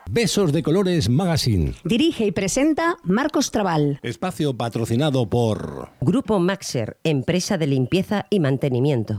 Besos de Colores Magazine. Dirige y presenta Marcos Trabal. Espacio patrocinado por Grupo Maxer, empresa de limpieza y mantenimiento.